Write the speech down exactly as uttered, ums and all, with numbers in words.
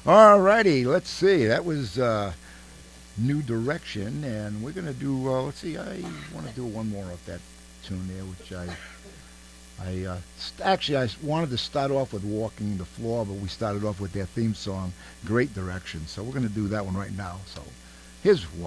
All righty, let's see. That was uh, New Direction, and we're gonna do. Uh, let's see. I want to do one more of that tune there, which I I uh, st- actually I s- wanted to start off with "Walking the Floor," but we started off with their theme song, "Great Direction." So we're gonna do that one right now. So here's "Walking."